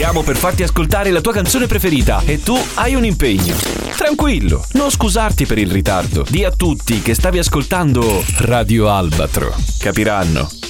Stiamo per farti ascoltare la tua canzone preferita e tu hai un impegno. Tranquillo, non scusarti per il ritardo. Di a tutti che stavi ascoltando Radio Albatro. Capiranno